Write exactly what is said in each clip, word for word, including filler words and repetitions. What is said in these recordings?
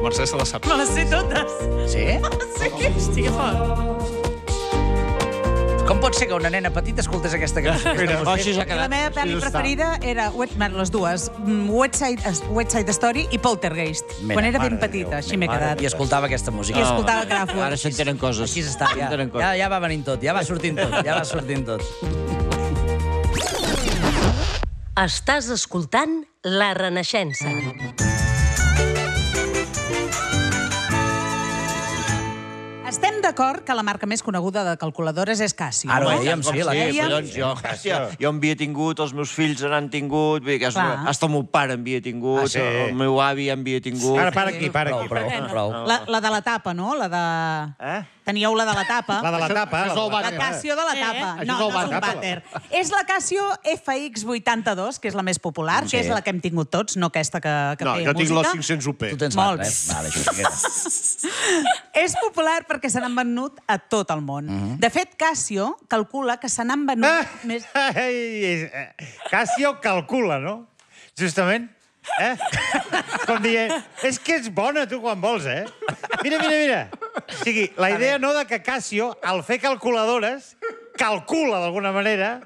La Mercè se la sap. Me les sé totes. Sí? Sí, hosti, que fort. Com pot ser que una nena petita escoltés aquesta cançó? Mira, Així s'ha I la quedat. meva pel·li està. preferida era, Wet- bueno, les dues, mm, West Side, West Side Story i Poltergeist. Mira, Quan era ben mare de petita, Déu, així m'he mare, quedat. I escoltava aquesta música. I escoltava Kraftwerk. Ara s'entenen coses. Així està, ja, S'entenen coses. ja, ja va venint tot, ja va sortint tot, ja va sortint tot. Estàs escoltant La Renaixença. Estem d'acord que la marca més coneguda de calculadores és Casio. Ara ho no? dèiem, sí, la Sí, dèiem. collons, jo, hòstia, jo en havia tingut, els meus fills n'han tingut, vull dir que és Clar. una, hasta el meu pare en havia tingut, Ah, sí? el meu avi en havia tingut. Ara, para aquí, para aquí. Prou, prou, prou. La, la de la tapa, no? La de... Eh? Teníeu la de la tapa. La de la tapa. Això és el la- La vàter. Casio de la tapa. Això No, és el no és un vàter. vàter. És la Casio F X vuitanta-dos, que és la més popular, Sí. que és la que hem tingut tots, no aquesta que, que No, feia jo tinc música. la cinc-cents U P. Tu tens Molt l'altra, bé. eh? Vale, això sí que... És popular perquè se n'han venut a tot el món. De fet, Casio calcula que se n'han venut Ah, més... ai, eh, Casio calcula, no? Justament. Eh? Com dient, és que ets bona tu quan vols, eh? Mira, mira, mira. O sigui, la idea no de que Casio, al fer calculadores, calcula d'alguna manera,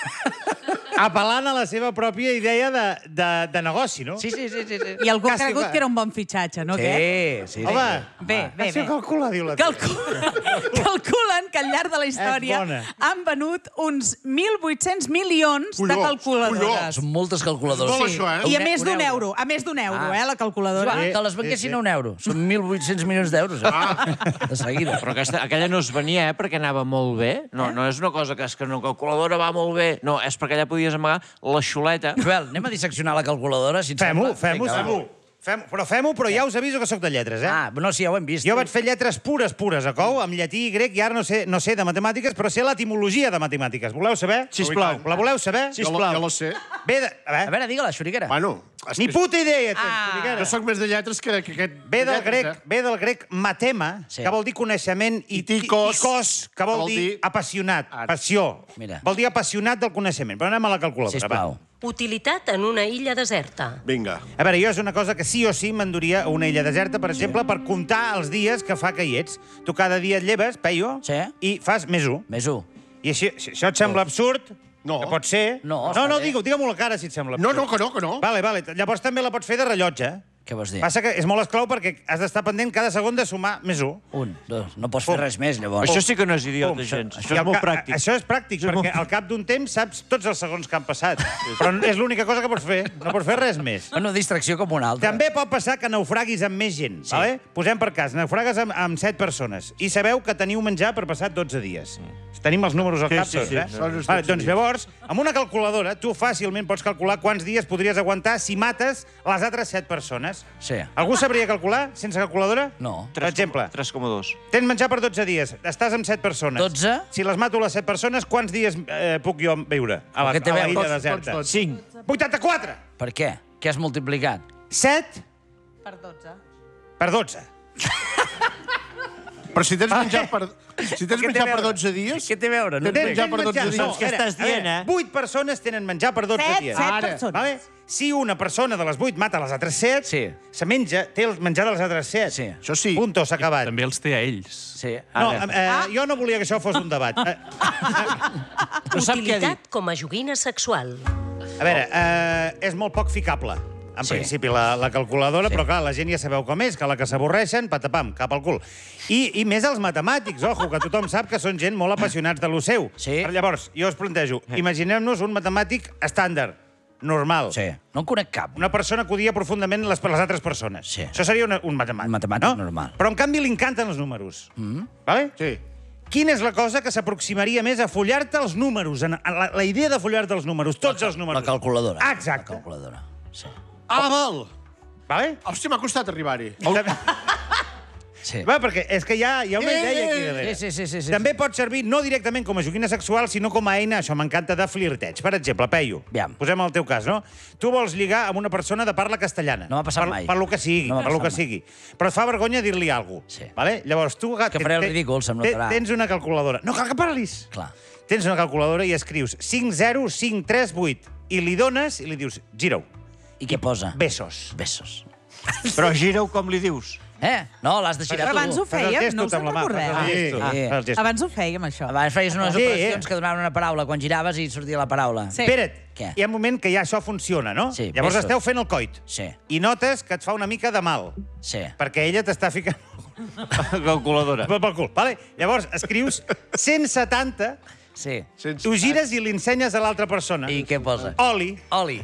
apel·lant a la seva pròpia idea de, de, de negoci, no? Sí, sí, sí, sí. sí. I algú ha Casio, cregut clar. que era un bon fitxatge, no? Aquest? Sí, sí. Home, Bé, bé, Casio bé. calcula, diu la tia. Calculen, calculen que al llarg de la història bona. han venut uns mil vuit-cents milions de Collons, calculadores. collons. Són moltes calculadores. Molt això, eh? I a Un- més un d'un euro. A més d'un euro, Ah. eh, la calculadora. Joan, que les Sí, venguessin sí. a un euro. Són mil vuit-cents milions d'euros, eh? De seguida. Però aquesta, aquella no es venia, eh, perquè anava molt bé. No, no és una cosa que és que una calculadora va molt bé. No, és perquè allà podies amagar la xuleta. Joel, anem a disseccionar la calculadora, si et Fem-ho, sembla? fem-ho, Vinga, va. fem-ho. Fem però fem-ho, però ja us aviso que sóc de lletres, eh? Ah, no, sí, ja ho hem vist. Jo vaig fer lletres pures, pures, a cou, amb llatí i grec, i ara no sé, no sé de matemàtiques, però sé l'etimologia de matemàtiques. Voleu saber? Sisplau. La voleu saber? Jo, la, jo la sé. Ve de... A A veure, veure, digue-la, xuriquera. Bueno, és ni que puta idea, tens, Ah. xuriquera. jo sóc més de lletres que, que aquest... Ve del lletres, grec, eh? ve del grec matema, Sí. que vol dir coneixement, i, I ticos, i cos, que vol, dir, apassionat, Ara. passió. Mira. Vol dir apassionat del coneixement. Però anem a la calculadora. Sisplau. va. Utilitat en una illa deserta. Vinga. A veure, jo és una cosa que sí o sí m'enduria a una illa deserta, per exemple, per comptar els dies que fa que hi ets. Tu cada dia et lleves, peio, Sí. i fas més un. Més un. I així, si això et sembla absurd? No. Que pot ser? No, no, està no bé. digue-ho, digue-m'ho a la cara si et sembla No, absurd. no, que no, que no. Vale, vale. Llavors també la pots fer de rellotge. Què vols dir? Passa que és molt esclau perquè has d'estar pendent cada segon de sumar més un. Un, dos. No pots fer res més, llavors. Això sí que no és idiota, Pum. gens. I Això és al molt ca- pràctic. Això és pràctic, perquè al cap d'un temps saps tots els segons que han passat. Però és l'única cosa que pots fer. No pots fer res més. Una distracció com una altra. També pot passar que naufraguis amb més gent. Sí. Vale? Posem per cas, naufragues amb, amb set persones i sabeu que teniu menjar per passar dotze dies. Tenim els números al Sí, cap, sí, tots, sí. eh? Són els Vale, dotze doncs dies. llavors, amb una calculadora, tu fàcilment pots calcular quants dies podries aguantar si mates les altres set persones. Sí. Algú sabria calcular sense calculadora? No. Per exemple, tres coma dos. tens menjar per dotze dies, estàs amb set persones. dotze? Si les mato les set persones, quants dies eh, puc jo viure a la, Què té a a la veure? illa Tots, deserta? tots, tots. cinc. vuitanta-quatre! Per què? Què has multiplicat? set Per dotze. per dotze. Però si tens menjar per... Si tens Què té menjar a per veure? dotze dies... Què té a veure? No Tens entenc. menjar per dotze dies. No, Què estàs a veure, dient, eh? vuit persones tenen menjar per dotze Set, dies. set Ara, persones. Vale? Si una persona de les vuit mata les altres set, Sí. se menja, té el menjar de les altres set. Sí. Això sí. Punto, s'ha acabat. També els té a ells. Sí. No, Ara. eh, jo no volia que això fos un debat. Eh, No sap què ha dit. Utilitat com a joguina sexual. a veure, eh, és molt poc ficable, en Sí. principi, la, la calculadora, Sí. però clar, la gent ja sabeu com és, que la que s'avorreixen, patapam, cap al cul. I, I més els matemàtics, ojo, que tothom sap que són gent molt apassionats de lo seu. Sí. Però llavors, jo us plantejo, imaginem-nos un matemàtic estàndard, normal. Sí. No en conec cap. Una persona que odia profundament les, les altres persones. Sí. Això seria una, un matemàtic. Un matemàtic no? normal. Però, en canvi, li encanten els números. Mm. Vale? Sí. Quina és la cosa que s'aproximaria més a follar-te els números? En, en la, la idea de follar-te els números, tots els números. La calculadora. Ah, exacte. La calculadora. Sí. Ah, val. Vale? Hòstia, m'ha costat arribar-hi. Sí. Va, perquè és que hi ha, hi ha una Eh, idea aquí eh, darrere. Sí, sí, sí, sí, sí. També pot servir no directament com a joguina sexual, sinó com a eina, això m'encanta, de flirteig. Per exemple, Peyu, Aviam. posem el teu cas, no? Tu vols lligar amb una persona de parla castellana. No m'ha passat per, mai. Per lo que sigui, No m'ha per lo que passat mai. sigui. Però et fa vergonya dir-li alguna cosa. Sí. Vale? Llavors, tu... que faré el te- ridícul, se'm te- notarà. Tens una calculadora. No cal que parlis. Clar. Tens una calculadora i escrius cinc zero cinc tres vuit i li dones i li dius, giro, I què posa? besos. Besos. Però gira-ho com li dius. Eh? No, l'has de girar Però abans tu. ho fèiem, no us en recordeu? Sí. Abans ho fèiem, això. Abans feies unes Sí. operacions que donaven una paraula. Quan giraves i sortia la paraula. Sí. Espera't, Què? hi ha un moment que ja això funciona, no? Sí, Llavors besos. esteu fent el coit. Sí. I notes que et fa una mica de mal, Sí. perquè ella t'està ficant Calculadora. pel cul. Vale? Llavors escrius cent setanta, Sí. tu gires i l'ensenyes a l'altra persona. I què posa? Oli. Oli.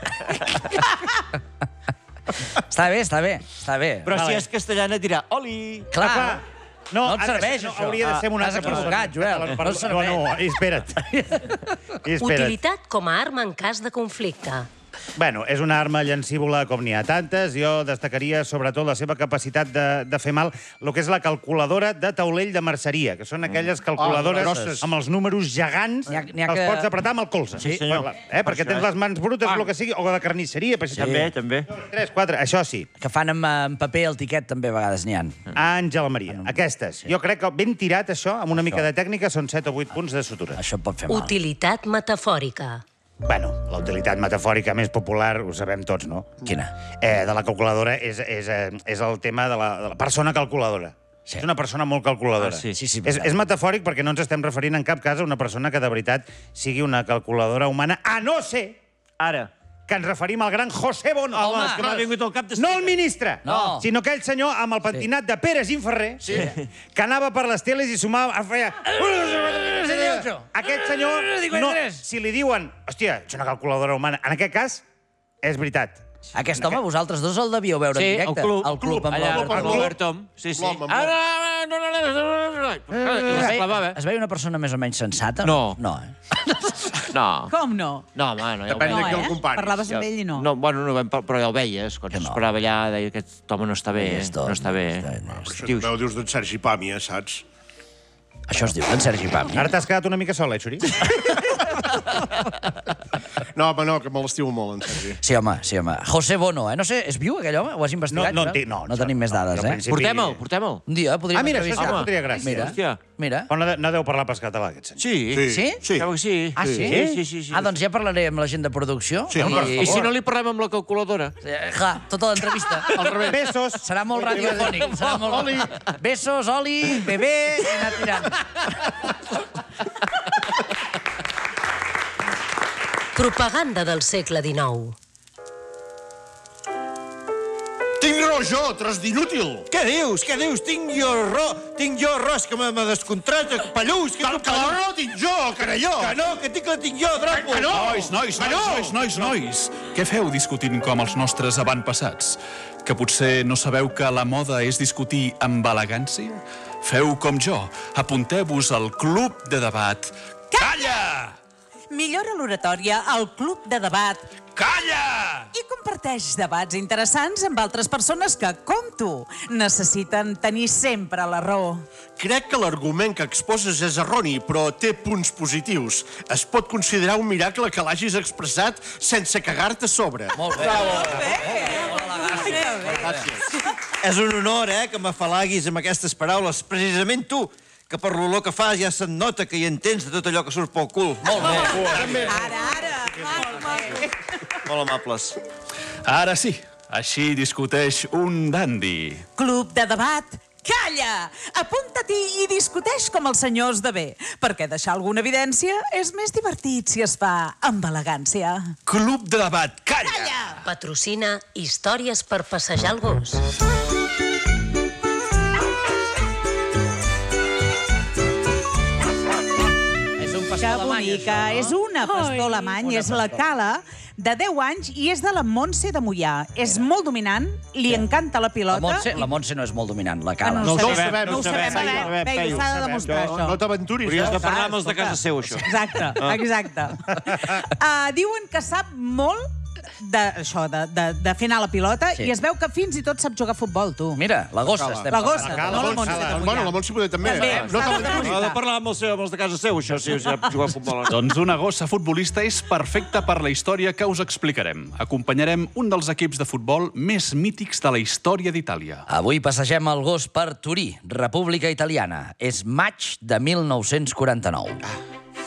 Està bé, està bé, està bé. Però si Vale. és castellana, dirà oli. Clar, Clar. No, No et ha de ser- serveix, no, això. hauria de ser una Ah, t'has altra persona. equivocat, Joel. Perdó, No et serveix. No, no, espera't. I espera't. Utilitat com a arma en cas de conflicte. Bueno, és una arma llancívola com n'hi ha tantes. Jo destacaria sobretot la seva capacitat de, de fer mal, el que és la calculadora de taulell de merceria, que són aquelles calculadores grosses. amb els números gegants, N'hi ha- n'hi ha els que- pots apretar amb el colze. Sí, senyor. Eh? Perquè tens les mans brutes, Pam. el que sigui, o de carnisseria. Per També, també. Tres, quatre, això sí. Que fan amb, amb paper el tiquet, també, a vegades n'hi ha. Àngela Maria. Aquestes. Jo crec que ben tirat, això, amb una mica de tècnica, són set o vuit punts de sutura. Això et pot fer mal. Utilitat metafòrica. Bueno, la utilitat metafòrica més popular, ho sabem tots, no? Quina? Eh, de la calculadora és, és, eh, és el tema de la, de la persona calculadora. Sí. És una persona molt calculadora. Ah, sí. Sí, sí, és, veritat. és metafòric perquè no ens estem referint en cap cas a una persona que de veritat sigui una calculadora humana, a no ser Ara. que ens referim al gran José Bono. Home, és que m'ha vingut al cap de... No el ministre, No. sinó aquell senyor amb el pentinat de Pere Gimferrer, sí. que anava per les teles i sumava... Feia... Aquest senyor, no, si li diuen, hòstia, ets una calculadora humana, en aquest cas, és veritat. Aquest home, vosaltres dos el devíeu veure Sí, en directe. el club. El club, amb Allà, l'Obert amb Tom. l'Obert Tom. Sí, sí. L'home, amb Ara, no, no, no, no, no, no. I es clavava. Es veia una persona més o menys sensata? No. No, eh? No. Com no? No, home, no. Ja ho Depèn No, de qui el eh? comparis. Parlaves amb ell i no. No, bueno, no, vam par- però ja ho veies. Quan Que no. s'esperava allà, deia que aquest home no està bé. Esto, No està bé. no està- no Això Dius, també ho dius d'en Sergi Pàmia, saps? Això es diu en Sergi Pàmia. Ara t'has quedat una mica sol, eh, Xuri? No, home, no, que me l'estimo molt, en Sergi. Sí, home, sí, home. José Bono, eh? No sé, és viu aquell home? Ho has investigat? No, no Joel? en tinc- no, no tenim més dades, al eh? principi- Portem-el, portem-el. Un dia podríem Ah, mira, això sí entrevistar. que fotria gràcia. Mira, Hòstia. mira. Però no, de- no deu parlar pas català, aquest senyor. Sí. Sí. Sí? Sí. Creu que sí. Ah, sí? Sí, sí, sí. sí. Ah, doncs ja parlaré amb la gent de producció. Sí, home, per I, favor. I si no li parlem amb la calculadora? Eh, clar, tota l'entrevista. Al revés. Besos. Serà molt radiofònic. Serà molt... Oli. Besos, oli, bebé, i anar tirant. Propaganda del segle dinou. Tinc raó jo, tros d'inútil. Què dius? Què dius? Tinc jo raó, tinc jo raó, és que me, me descontrata, pallús, que, Que, que la raó tinc jo, caralló. que no, que tinc la tinc jo, drapo. Que no. Nois, nois, nois, nois, nois, nois. Què feu discutint com els nostres avantpassats? Que potser no sabeu que la moda és discutir amb elegància? Feu com jo. Apunteu-vos al Club de Debat. Calla! Millora l'oratòria al Club de Debat Calla! i comparteix debats interessants amb altres persones que, com tu, necessiten tenir sempre la raó. Crec que l'argument que exposes és erroni, però té punts positius. Es pot considerar un miracle que l'hagis expressat sense cagar-te a sobre. Molt bé. És un honor, eh, que m'afalaguis amb aquestes paraules. Precisament tu, que per l'olor que fas ja se't nota que hi entens de tot allò que surt pel cul. Molt bé. Ara, ara. Molt amables. Ara sí, així discuteix un dandi. Club de Debat, calla! Apunta-t'hi i discuteix com els senyors de bé, perquè deixar alguna evidència és més divertit si es fa amb elegància. Club de Debat. Calla! Patrocina Històries per passejar el gos. És un Que pastor alemany, bonica, això, és una pastor alemany, és la Cala, de deu anys, i és de la Montse de Mollà. És molt dominant, li encanta la La pilota. Montse, i- la Montse no és molt dominant, la Ah, Cala. no, No ho ho sabem, sabem, no ho sabem. no ho sabem. sabem. Vinga, s'ha de demostrar No, això. no t'aventuris, Hauries de eh? parlar amb els de escolta. casa seu, això. Exacte, exacte. Uh, diuen que sap molt de, això, de, de, de fer anar la pilota, Sí. i es veu que fins i tot sap jugar a futbol, tu. Mira, la gossa estem La gossa, parlant. no la Montse de Mollà. Bueno, la Montse poder també. També, No s'ha de t'aventuris. Ha de parlar amb els, seu, amb els de casa seu, això, si si ha jugat a futbol. Doncs una gossa futbolista és perfecta per la història que us explicarem. Acompanyarem un dels equips de futbol més mítics de la història d'Itàlia. Avui passegem el gos per Turí, República Italiana. És maig de mil nou-cents quaranta-nou.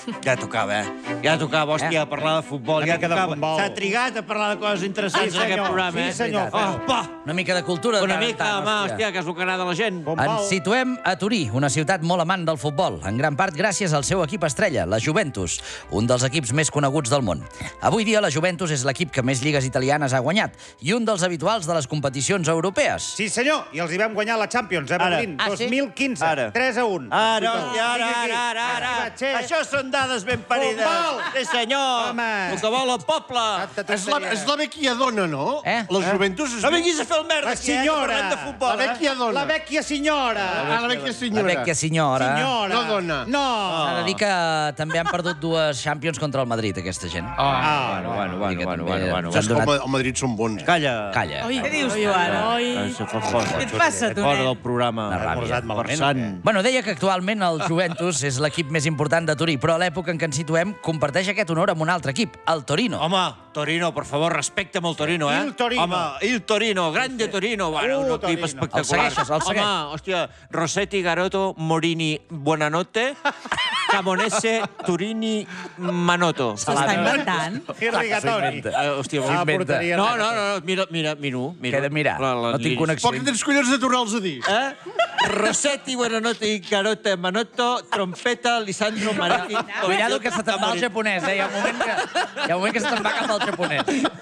Ja tocava, eh? Ja tocava, hòstia, a parlar de futbol. Una Ja mica de tocava. futbol. S'ha trigat a parlar de coses interessants Sí, en aquest senyor. programa, eh? Sí, senyor. Oh, pa! Una mica de cultura. de Una tant en mica, tant, home, hòstia. hòstia, que és el que agrada a la gent. Ens situem a Turí, una ciutat molt amant del futbol, en gran part gràcies al seu equip estrella, la Juventus, un dels equips més coneguts del món. Avui dia la Juventus és l'equip que més lligues italianes ha guanyat i un dels habituals de les competicions europees. Sí, senyor, i els hi vam guanyar la Champions, eh, Berlín? Ah, sí? dos mil quinze, Ara. tres a un. Ara, hòstia, ara, ara, ara, ara. Che. Això són dades ben parides. Futbol! Sí, senyor. Home. El que vol el poble. Tanta És la, tonteria. és la vecchia dona, no? Eh? La Juventus és... No vinguis a fer el merda, La aquí, eh, que senyora. parlem de futbol, La vecchia dona. La vecchia signora. Ah, la vecchia La senyora. vecchia signora. Signora. No dona. No. S'ha de dir que també han perdut dues Champions contra el Madrid, aquesta gent. Ah, Bueno, bueno, bueno, que bueno, també bueno, bueno. s'han Saps com donat- a- al Madrid són bons. Calla. Calla. Què dius tu ara? Ai, se fa fora. Què et passa, tu, Fora nen? del programa. Una ràbia. esmorzat Per malament. sant. Bueno, deia que actualment el Juventus és l'equip més important de Turí, però a l'època en què ens situem comparteix aquest honor amb un altre equip, el Torino. Home, Torino, per favor, respecta'm el Torino, eh? Il Torino. Home, il Torino, grande Torino. Bueno, Uh, un equip Torino. espectacular. El segueixes, el segueix. Home, hòstia, Rossetti, Garoto, Morini, Buonanotte, Camonese, Turini, Manotto. S'ho està inventant. Irrigatori. Eh, hòstia, Ah, vol- porteria. no, no, no, mira, mira, miro, miro. Què he de mirar? La- la- No tinc l'iris. connexió. Poc tens collons de tornar-los a dir. Eh? Rossetti, Buonanotte, Garoto, Manotto, trompeta, Lisandro Maretti. Cuidado que se te'n va el japonès, eh? Hi ha un moment que, hi ha un moment que se te'n va cap al japonès.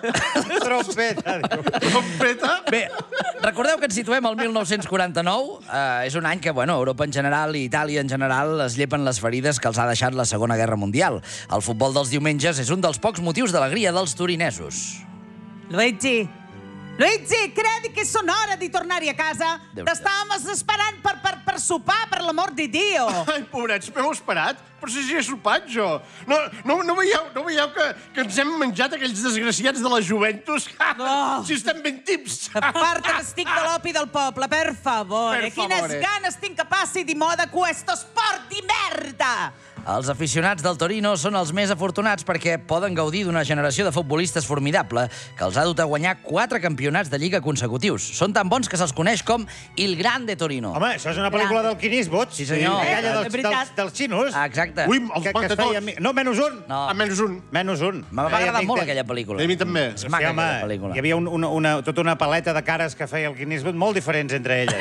Trompeta, diu. Trompeta. Bé, recordeu que ens situem al mil nou-cents quaranta-nou. Eh, és un any que, bueno, Europa en general i Itàlia en general es llepen les ferides que els ha deixat la Segona Guerra Mundial. El futbol dels diumenges és un dels pocs motius d'alegria dels turinesos. Luigi, Luigi, credi che sono ora di tornare a casa? Déu-n'hi-do. T'estàvem esperant per, per, per sopar, per l'amor de Dio. Ai, pobrets, m'heu esperat? Però si ja he sopat, jo. No, no, no veieu, no veieu que, que ens hem menjat aquells desgraciats de la Juventus? No. Si estem ben tips. Aparta l'estic de l'opi del poble, per favore. Per Quines favore. ganes tinc que passi di moda questo sport di merda! Els aficionats del Torino són els més afortunats perquè poden gaudir d'una generació de futbolistes formidable que els ha dut a guanyar quatre campionats de Lliga consecutius. Són tan bons que se'ls coneix com Il Grande Torino. Home, això és una pel·lícula del Clint Eastwood. Sí, senyor. Aquella Eh, dels, de veritat. dels, dels xinos. Ah, exacte. Ui, els que, que mata es feia... tots. mi- No, menys un. No, A menys un. Menys un. m'ha Feia agradat amic molt de- aquella pel·lícula. A mi també. És Sí, maca, home, aquella pel·lícula. hi havia un, una, una, tota una paleta de cares que feia el Clint Eastwood molt diferents entre elles.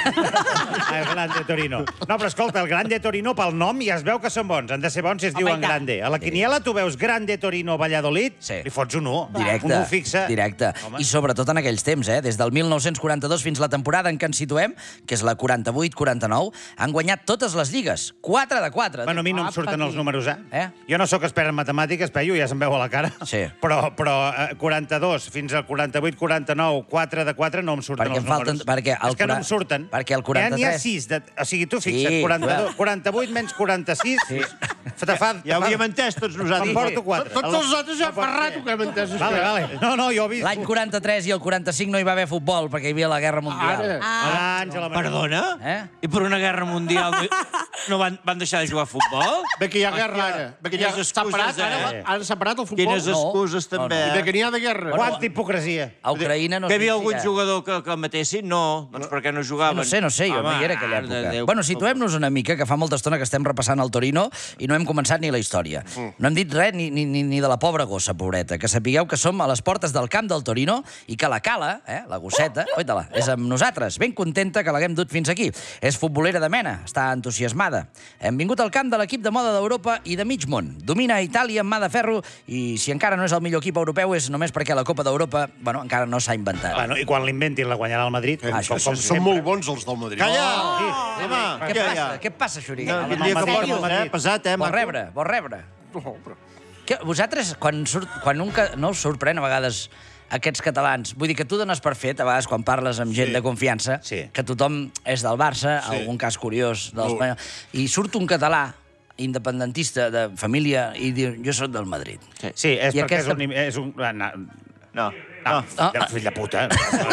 El Grande Torino. No, però escolta, el Grande Torino pel nom ja es veu que són bons. Han de ser bons si es Home, diuen i tant. Grande. A la quiniela tu veus Grande Torino Valladolid, Sí. li fots un u. Directe, Un u fixe. directe. Home. I sobretot en aquells temps, eh? Des del mil nou-cents quaranta-dos fins la temporada en què ens situem, que és la quaranta-vuit quaranta-nou, han guanyat totes les lligues. quatre de quatre. Bueno, a mi no em surten els números, eh? Eh? Jo no sóc expert en matemàtiques, Peyu, ja se'm veu a la cara. Sí. Però, però eh, quaranta-dos fins al quaranta-vuit quaranta-nou, quatre de quatre, no em surten Perquè els em falten- números. perquè el És que no quara- em surten. perquè el quaranta-tres- N'hi ha sis. De, o sigui, tu fixa't, Sí, quaranta-dos, clar. quaranta-vuit menys quaranta-sis, sí. te fa... Ja ho havíem entès tots nosaltres. Em porto quatre. Tots els altres ja fa rato que hem entès això. Vale, vale. No, no, jo he vist... L'any quaranta-tres i el quaranta-cinc no hi va haver futbol perquè hi havia la Guerra Mundial. Ara. Ah, Àngela Maria. Perdona? Eh? I per una guerra mundial no, no van, van deixar de jugar a futbol? Bé que hi ha guerra ara. Bé que ja Quines s'ha parat, excuses, ara, eh? ara s'ha parat el futbol. Quines No. excuses, No, també, I bé eh? que n'hi ha de guerra. Quanta hipocresia. A Ucraïna no Hi sé havia si algun hi ha- jugador que, que matessin? No. Doncs per què no jugaven? No sé, no sé, jo no hi era aquella mare de època. Déu. Bueno, situem-nos una mica, que fa molta estona que estem repassant el Torino i no hem començat ni la història. No hem dit res ni, ni, ni ni de la pobra gossa, pobreta, que sapigueu que som a les portes del camp del Torino i que la cala, eh, la gosseta, oita-la, és amb nosaltres, ben contenta que l'haguem dut fins aquí. És futbolera de mena, està entusiasmada. Hem vingut al camp de l'equip de moda d'Europa i de mig món. Domina Itàlia amb mà de ferro i si encara no és el millor equip europeu és només perquè la Copa d'Europa, bueno, encara no s'ha inventat. Bueno, i quan l'inventin la guanyarà el Madrid. Eh, Ah, com, això com, sí, són sempre. molt bons els del Madrid. Calla! Sí. Home, Què ja, passa? ja. Què passa, Xuriguer? No, No, quin dia que Madrid, portes, el eh? Madrid. Pesat, eh, Vol maco? rebre, vol rebre. No, però... Que vosaltres, quan, surt, quan un... ca- No us sorprèn a vegades aquests catalans? Vull dir que tu dones per fet, a vegades, quan parles amb gent Sí. de confiança, Sí. que tothom és del Barça, Sí. algun cas curiós, dels... Molt. i surt un català independentista de família i diu, jo sóc del Madrid. Sí, és I perquè aquesta- és un... És un no, no, No. no, Ah, de fill de puta.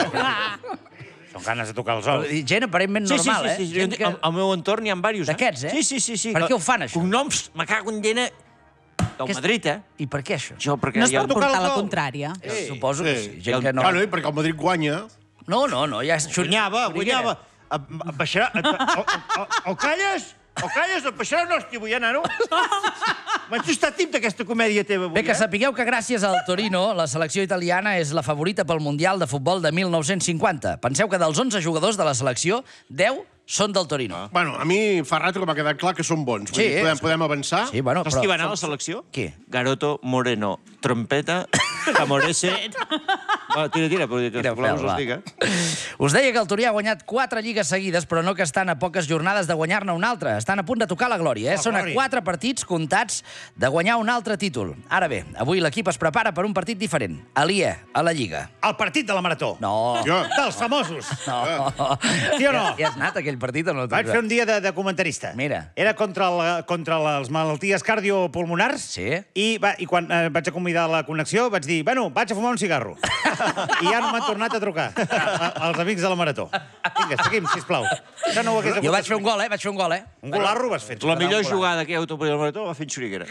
Són ganes de tocar els ous. I gent aparentment Sí, sí, normal, sí, sí. eh? Gent Que... Al, al meu entorn hi ha diversos, eh? D'aquests, eh? Sí, sí, sí, sí. Per què ho fan, això? Cognoms, me cago en dena del Aquest- Madrid, eh? I per què això? Jo, perquè no es ja... pot portar la contrària. Sí. Suposo que sí. Sí. Gent que no... Bueno, i perquè el Madrid guanya. No, no, no, ja... Guanyava, Xuriguera. guanyava. A- a- Baixarà... a- O, o, o calles? O calles? Et baixarà una hòstia, vull anar, no? M'haig estat tip d'aquesta comèdia teva avui, Bé, que eh? sapigueu que gràcies al Torino, la selecció italiana és la favorita pel Mundial de Futbol de mil nou-cents cinquanta. Penseu que dels onze jugadors de la selecció, deu són del Torino. Bueno, a mi fa rato que m'ha quedat clar que són bons. Vull Sí, dir, podem, podem avançar? Sí, bueno, Saps però... qui va anar a la selecció? Qui? Garoto Moreno. Trompeta, Camorese... Va, tira, tira, però que Tireu us fel, va. els diga. Us deia que el Torí ha guanyat quatre lligues seguides, però no que estan a poques jornades de guanyar-ne una altra. Estan a punt de tocar la glòria, eh? La Són a glòria. quatre partits comptats de guanyar un altre títol. Ara bé, avui l'equip es prepara per un partit diferent. A l'I E, a la Lliga. El partit de la Marató. No. Jo. Dels famosos. No. Sí o no? Ja, ja has anat a aquell partit o no? Vaig fer un dia de, de comentarista. Mira. Era contra, la, contra les malalties cardiopulmonars. Sí. I, va, i quan eh, vaig a convidar la connexió vaig dir, bueno, vaig a fumar un cigarro. I ja no m'han tornat a trucar, a, als amics de la Marató. Vinga, seguim, sisplau. Ja no ho hagués Jo vaig fer un gol, eh? Vaig fer un gol, eh? Un golarro vas fer. La millor jugada que hi ha hagut al Marató va fer en Xuriguera.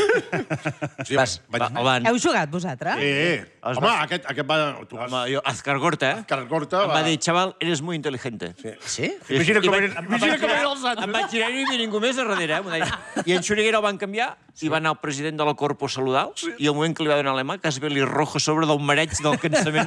Sí, Vas. vaig... Va, el van... Heu jugat, vosaltres? Eh, home, aquest, aquest va... Tu vas... Home, jo, Azcar Gorta, eh? Azcar Gorta Em va- va dir, xaval, eres muy inteligente. Sí. Sí? Imagina I com vaig- eren, em imagina vaig com girar- eren els altres. Em vaig girar i no hi havia ningú més a darrere, eh? m'ho deia. I en Xuriguera el van canviar i va anar el president de la Corpo a saludar-los i al moment que li va donar l'ema, quasi bé li rojo a sobre del mareig del cansament.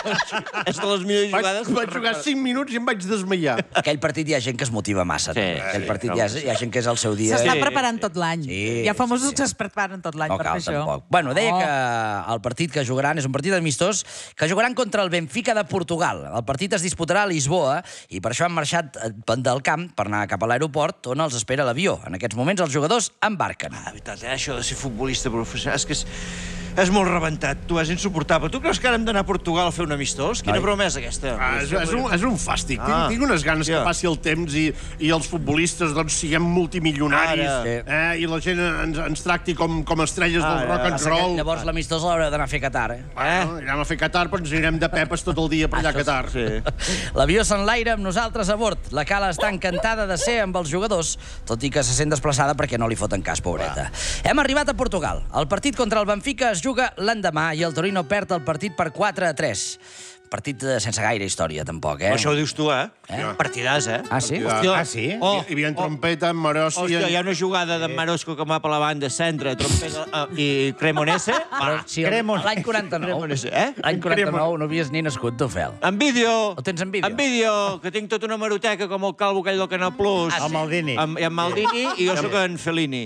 És de les millors Vaig, jugades. vaig jugar cinc minuts i em vaig desmaiar. Aquell partit hi ha gent que es motiva massa. Sí, també. Aquell sí, partit no. hi ha, hi ha gent que és el seu dia... S'està Sí. preparant tot l'any. Sí, Hi ha famosos sí, sí. que es preparen tot l'any No per cal, fer això. tampoc. Bueno, deia Oh. que el partit que jugaran és un partit amistós que jugaran contra el Benfica de Portugal. El partit es disputarà a Lisboa i per això han marxat del camp per anar cap a l'aeroport on els espera l'avió. En aquests moments els jugadors embarquen. La veritat, eh? Això de ser futbolista professional és que és, és molt rebentat. Tu és insuportable. Tu creus que ara hem d'anar a Portugal a fer un amistós? Quina Ai. broma és aquesta? Ah, és, és, un, és un fàstic. Ah. Tinc, tinc unes ganes Ja. que passi el temps i, i els futbolistes doncs, siguem multimilionaris Ara. eh, i la gent ens, ens tracti com, com estrelles Ah, del rock and Passa que roll. llavors l'amistós l'haureu d'anar a fer a Qatar, eh? Bueno, anirem a fer Qatar, però ens anirem de pepes tot el dia per allà a Qatar. Sí. L'avió s'enlaira amb nosaltres a bord. La Cala està encantada de ser amb els jugadors, tot i que se sent desplaçada perquè no li foten cas, pobreta. Hem arribat a Portugal. El partit contra el Benfica es juga l'endemà i el Torino perd el partit per quatre a tres. Partit eh, sense gaire història, tampoc, eh? Això ho dius tu, eh? Eh? Partidàs, eh? Ah, sí? Hòstia. Ah, sí? Oh, Hi havia trompeta, Marossi... hòstia, hi ha una jugada de Marosco que va per la banda, centre, trompeta uh, i Cremonese. Però, sí, Cremon. l'any quaranta-nou. Cremonese, eh? L'any quaranta-nou no havies ni nascut, tu, Fel. En vídeo. Ho tens en vídeo? En vídeo, que tinc tota una maroteca com el calvo aquell del Canal Plus. El Maldini. Amb, I en Maldini i jo sóc en Fellini.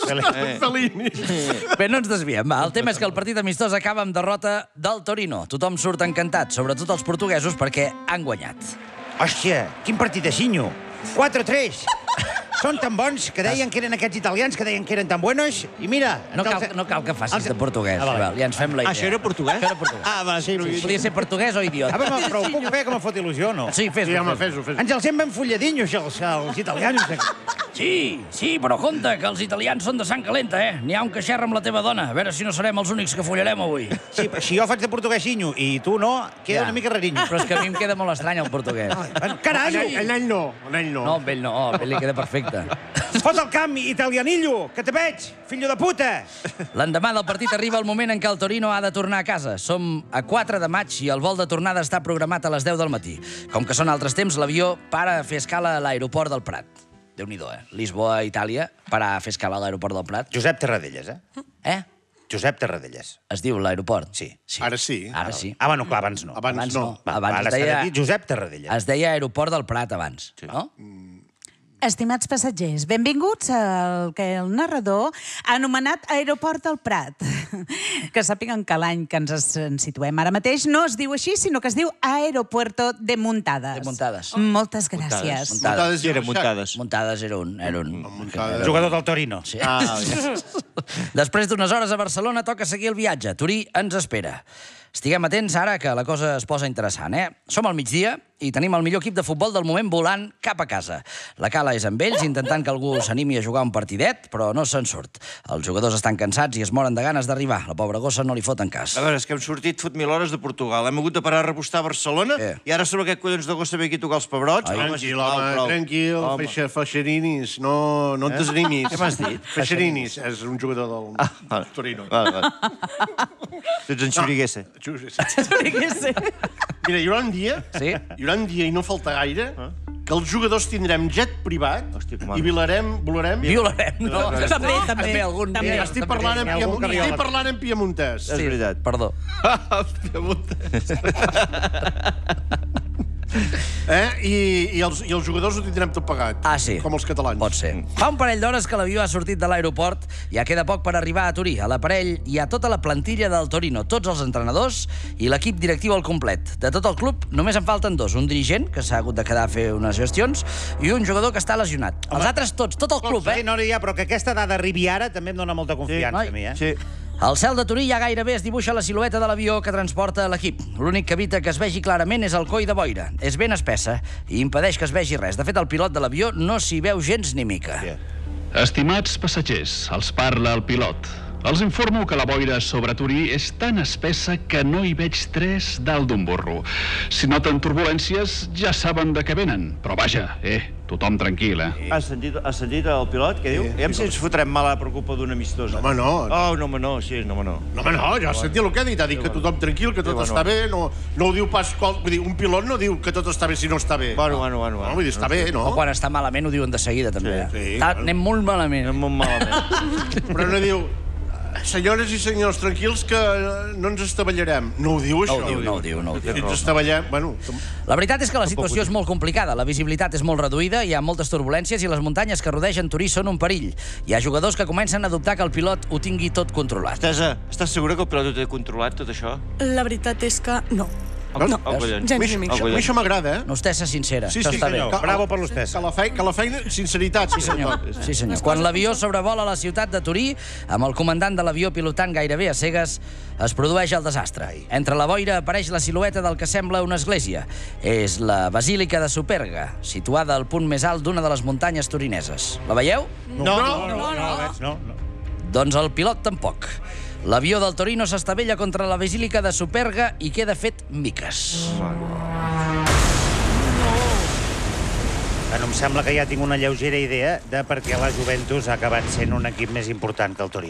Eh. Fellini. Bé, no ens desviem. Va. El tema és que el partit amistós acaba amb derrota del Torino. Tothom surt encantat, sobretot els portuguesos, perquè han guanyat. Hòstia, quin partit de xinyo. quatre a tres. Són tan bons que deien que eren aquests italians, que deien que eren tan buenos, i mira... No cal, ens els- no cal que facis els- de portuguès. Ah, vale. Val, ja ens fem la idea. Ah, això era portuguès? Això era portuguès. Ah, va, sí. sí. Podia ser portuguès o Ah, idiota. però, però ho puc fer, que me fot il·lusió, no? Sí, fes-ho. Sí, home, fes-ho. fes-ho, fes-ho. Ens els hem ben folladinhos, els, els italians. Sí, sí, però compte, que els italians són de sang calenta, eh? N'hi ha un que xerra amb la teva dona. A veure si no serem els únics que follarem avui. Sí, però si jo faig de portuguès xinyo i tu no, queda Ja. una mica rarinyo. Però és que a mi em queda molt estrany el portuguès. Bueno, carai! En ell no, en ell no. No, amb ell no, oh, amb ell li queda perfecte. Fot el camp, italianillo, que te veig, fillo de puta! L'endemà del partit arriba el moment en què el Torino ha de tornar a casa. Som a quatre de maig i el vol de tornada està programat a les deu del matí. Com que són altres temps, l'avió para a fer escala a l'aeroport del Prat. Déu-n'hi-do, eh? Lisboa, Itàlia, parar a fer escala a l'aeroport del Prat. Josep Terradellas, eh? Eh? Josep Terradellas. Es diu l'aeroport? Sí. sí. Ara sí. Ara sí. Ah, bueno, clar, abans no. Abans, Abans no. no. Abans Ara es s'ha de deia, dir Josep Terradellas. es deia aeroport del Prat abans, no? Estimats passatgers, benvinguts al que el narrador ha anomenat Aeroport del Prat. Que sàpiguen que l'any que ens ens situem ara mateix no es diu així, sinó que es diu Aeropuerto de Muntades. De Muntades. Moltes gràcies. Muntades. Muntades i Era Reixac. muntades. Muntades era un... Era un... Muntades. Jugador del Torino. Sí. Ah, Després d'unes hores a Barcelona toca seguir el viatge. Turí ens espera. Estiguem atents ara que la cosa es posa interessant, eh? Som al migdia i tenim el millor equip de futbol del moment volant cap a casa. La Cala és amb ells, intentant que algú s'animi a jugar un partidet, però no se'n surt. Els jugadors estan cansats i es moren de ganes d'arribar. La pobra gossa no li foten cas. A veure, és que hem sortit fot mil hores de Portugal. Hem hagut de parar a repostar a Barcelona Eh. i ara sobre aquest collons de gossa ve aquí a tocar els pebrots. Ai, Home, Tranquil, sisplau, home, prou. tranquil. Home. Feixa, feixerinis, no, no et desanimis. Què m'has dit? Feixerinis, és un jugador del vale. Torino. Vale, vale. Tu ets en Xuriguese. Mira, hi haurà un dia, Sí? hi haurà un dia, i no falta gaire, que els jugadors tindrem jet privat Hòstia, com a- i volarem... volarem... Violarem, no? També, també. També, algun també. dia. Estic parlant en, Hi ha algun piemont... que Estic viola. parlant en piemontès. És veritat. Perdó. Eh? I, i, els, I els jugadors ho tindrem tot pagat. Ah, sí. Com els catalans. Pot ser. Fa un parell d'hores que l'avió ha sortit de l'aeroport, ja queda poc per arribar a Turí. A l'aparell hi ha tota la plantilla del Torino, tots els entrenadors i l'equip directiu al complet. De tot el club només en falten dos, un dirigent, que s'ha hagut de quedar a fer unes gestions, i un jugador que està lesionat. Els altres tots, tot el club, Sí, eh? no, ja, però que aquesta dada arribi ara també em dona molta confiança Sí, a mi, eh? Sí. Al cel de Turí ja gairebé es dibuixa la silueta de l'avió que transporta l'equip. L'únic que evita que es vegi clarament és el coll de boira. És ben espessa i impedeix que es vegi res. De fet, el pilot de l'avió no s'hi veu gens ni mica. Estimats passatgers, els parla el pilot. Els informo que la boira sobre Turí és tan espessa que no hi veig tres dalt d'un burro. Si noten turbulències, ja saben de què venen. Però vaja, eh, tothom tranquil, eh? Has sentit, has sentit el pilot, què diu? Ja si ens fotrem mala per culpa d'una amistosa. No, home, no. Oh, no, home, no, sí, no, home, no. No, home, no, ja has sentit el que ha dit. Ha dit que tothom tranquil, que tot bueno. està bé. No, no ho diu pas... Qual... Vull dir, un pilot no diu que tot està bé si no està bé. Bueno, bueno, bueno. No, vull dir, està bé, no? O quan està malament ho diuen de seguida, també. Sí, sí, Està, bueno. anem molt malament. Anem molt malament. Però no diu... Senyores i senyors, tranquils, que no ens estavellarem. No ho diu, això. No ho diu, no ho diu, no ho diu. Si ens estavellem... Bueno, La veritat és que la situació és molt complicada. La visibilitat és molt reduïda, hi ha moltes turbulències i les muntanyes que rodegen Turí són un perill. Hi ha jugadors que comencen a dubtar que el pilot ho tingui tot controlat. Estesa, estàs segura que el pilot ho té controlat, tot això? La veritat és que no. Oh, No, oh, collons. gens a mi, ni a mica. mi això m'agrada, eh? No, Estessa, sincera. Sí, Això sí, està bé. senyor. Bravo per l'Estesa. Que la feina, que la feina sinceritat. Sí, Senyor, sí, senyor. Quan l'avió sobrevola la ciutat de Turí, amb el comandant de l'avió pilotant gairebé a cegues, es produeix el desastre. Entre la boira apareix la silueta del que sembla una església. És la Basílica de Superga, situada al punt més alt d'una de les muntanyes turineses. La veieu? No, no, no, no, no, veig, no, no. Doncs el pilot tampoc. L'avió del Torino s'estavella contra la Basílica de Superga i queda fet miques. Bueno, em sembla que ja tinc una lleugera idea de per què la Juventus ha acabat sent un equip més important que el Torino.